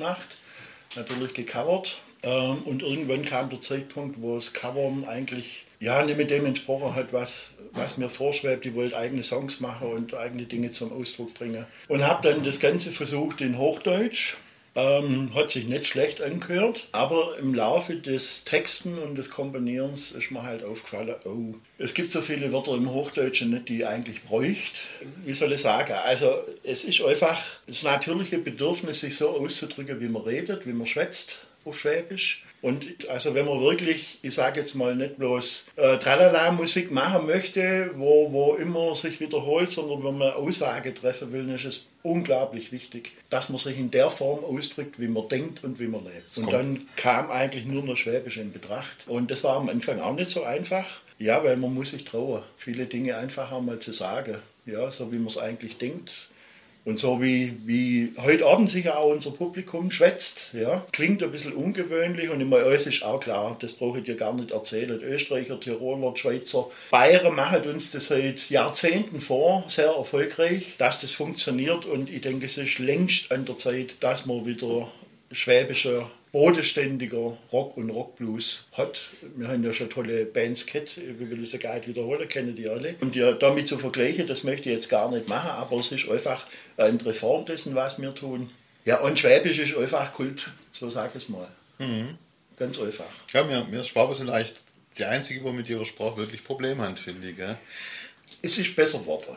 gemacht, natürlich gecovert. Und irgendwann kam der Zeitpunkt, wo das Covern eigentlich nicht mit dem entsprochen hat, was mir vorschwebt. Ich wollte eigene Songs machen und eigene Dinge zum Ausdruck bringen. Und habe dann das Ganze versucht in Hochdeutsch. Hat sich nicht schlecht angehört, aber im Laufe des Texten und des Komponierens ist mir halt aufgefallen, oh, es gibt so viele Wörter im Hochdeutschen nicht, die ich eigentlich bräuchte. Wie soll ich sagen? Also es ist einfach das natürliche Bedürfnis, sich so auszudrücken, wie man redet, wie man schwätzt auf Schwäbisch. Und also wenn man wirklich, ich sage jetzt mal nicht bloß Tralala-Musik machen möchte, wo immer sich wiederholt, sondern wenn man Aussage treffen will, ist es unglaublich wichtig, dass man sich in der Form ausdrückt, wie man denkt und wie man lebt. Und dann kam eigentlich nur noch Schwäbisch in Betracht. Und das war am Anfang auch nicht so einfach. Ja, weil man muss sich trauen, viele Dinge einfach einmal zu sagen. Ja, so wie man es eigentlich denkt. Und so wie heute Abend sicher auch unser Publikum schwätzt, ja, klingt ein bisschen ungewöhnlich und immer alles ist auch klar, das brauche ich dir gar nicht erzählen. Österreicher, Tiroler, Schweizer, Bayern machen uns das seit Jahrzehnten vor, sehr erfolgreich, dass das funktioniert und ich denke, es ist längst an der Zeit, dass man wieder schwäbischer, bodenständiger Rock und Rockblues hat. Wir haben ja schon tolle Bands gehabt, ich will das ja gar nicht wiederholen, kennen die alle. Und ja, damit zu vergleichen, das möchte ich jetzt gar nicht machen, aber es ist einfach eine andere Form dessen, was wir tun. Ja, und Schwäbisch ist einfach Kult, so sage ich es mal. Mhm. Ganz einfach. Ja, wir Schwaben sind eigentlich die Einzige, die mit ihrer Sprache wirklich Probleme haben, finde ich. Gell? Es ist besser geworden.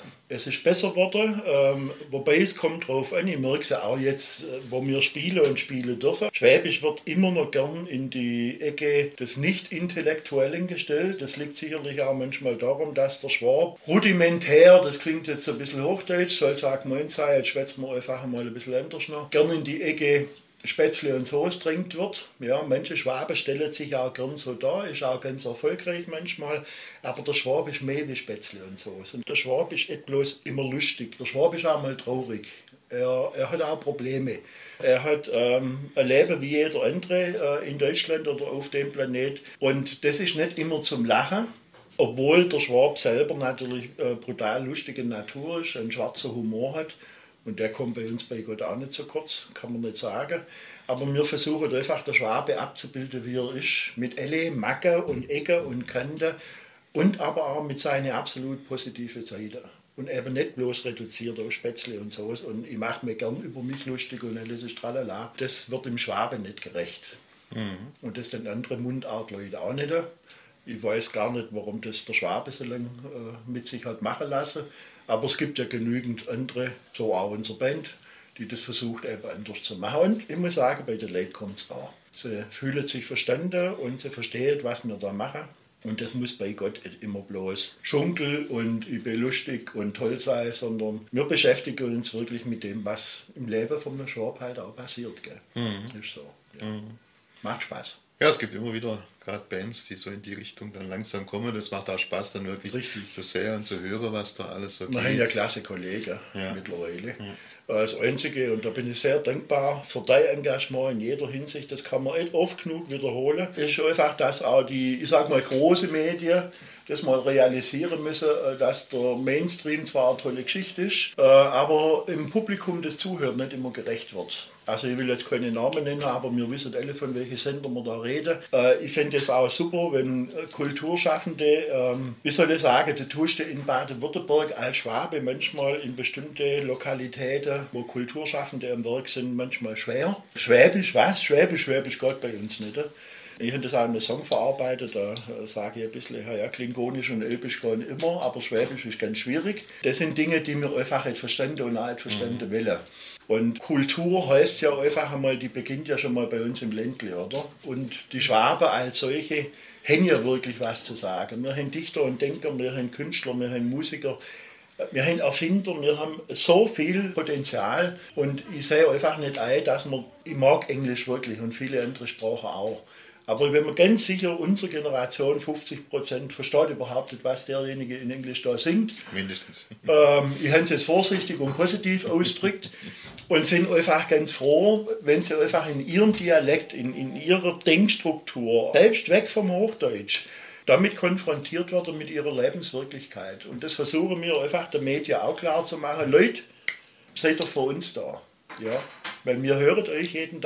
Wobei es kommt drauf an, ich merke es ja auch jetzt, wo wir spielen und spielen dürfen. Schwäbisch wird immer noch gern in die Ecke des Nicht-Intellektuellen gestellt. Das liegt sicherlich auch manchmal darum, dass der Schwab rudimentär, das klingt jetzt ein bisschen hochdeutsch, soll es auch gemeint sein, jetzt schwätzen wir einfach mal ein bisschen anders noch, gern in die Ecke Spätzle und Soße trinkt wird. Ja, manche Schwaben stellen sich auch gern so dar, ist auch ganz erfolgreich manchmal, aber der Schwab ist mehr wie Spätzle und Soße. Und der Schwab ist nicht bloß immer lustig, der Schwab ist auch mal traurig. Er hat auch Probleme. Er hat ein Leben wie jeder andere in Deutschland oder auf dem Planet und das ist nicht immer zum Lachen. Obwohl der Schwab selber natürlich brutal lustige Natur ist, einen schwarzen Humor hat. Und der kommt bei uns bei Gott auch nicht so kurz, kann man nicht sagen. Aber wir versuchen einfach, der Schwabe abzubilden, wie er ist. Mit alle Macken und Ecken und Kanten. Und aber auch mit seinen absolut positiven Seiten. Und eben nicht bloß reduziert auf Spätzle und sowas. Und ich mache mir gern über mich lustig und alles ist tralala. Das wird dem Schwabe nicht gerecht. Mhm. Und das den anderen Mundartleute auch nicht. Ich weiß gar nicht, warum das der Schwabe so lange mit sich hat machen lassen. Aber es gibt ja genügend andere, so auch unsere Band, die das versucht, eben anders zu machen. Und ich muss sagen, bei den Leuten kommt es an. Sie fühlen sich verstanden und sie verstehen, was wir da machen. Und das muss bei Gott nicht immer bloß Schunkel und ich bin lustig und toll sein, sondern wir beschäftigen uns wirklich mit dem, was im Leben von einem Schwab halt auch passiert. Gell? Mhm. Ist so. Ja. Mhm. Macht Spaß. Ja, es gibt immer wieder gerade Bands, die so in die Richtung dann langsam kommen. Das macht auch Spaß, dann wirklich zu sehen und zu hören, was da alles so geht. Wir haben ja klasse Kollegen mittlerweile. Ja. Das Einzige, und da bin ich sehr dankbar für dein Engagement in jeder Hinsicht, das kann man nicht oft genug wiederholen, ist einfach, dass auch die, ich sag mal, große Medien das mal realisieren müssen, dass der Mainstream zwar eine tolle Geschichte ist, aber im Publikum das Zuhören nicht immer gerecht wird. Also ich will jetzt keine Namen nennen, aber wir wissen alle, von welchen Sender wir da reden. Ich fände es auch super, wenn Kulturschaffende, wie soll ich sagen, du tust in Baden-Württemberg als Schwabe manchmal in bestimmte Lokalitäten, wo Kulturschaffende am Werk sind, manchmal schwer. Schwäbisch, was? Schwäbisch geht bei uns nicht. Ich habe das auch in einem Song verarbeitet, da sage ich ein bisschen, ja, Klingonisch und Elbisch gehen immer, aber Schwäbisch ist ganz schwierig. Das sind Dinge, die wir einfach nicht verstanden und auch nicht verstanden wollen. Und Kultur heißt ja einfach einmal, die beginnt ja schon mal bei uns im Ländle, oder? Und die Schwaben als solche haben ja wirklich was zu sagen. Wir haben Dichter und Denker, wir haben Künstler, wir haben Musiker, wir haben Erfinder, wir haben so viel Potenzial und ich sehe einfach nicht ein, dass ich mag Englisch wirklich und viele andere Sprachen auch. Aber wenn man ganz sicher, unsere Generation, 50% versteht überhaupt nicht, was derjenige in Englisch da singt. Mindestens. Ich habe es jetzt vorsichtig und positiv ausgedrückt und sind einfach ganz froh, wenn sie einfach in ihrem Dialekt, in ihrer Denkstruktur, selbst weg vom Hochdeutsch, damit konfrontiert werden mit ihrer Lebenswirklichkeit. Und das versuchen wir einfach den Medien auch klar zu machen. Leute, seid doch für uns da. Ja? Weil wir hören euch jeden Tag.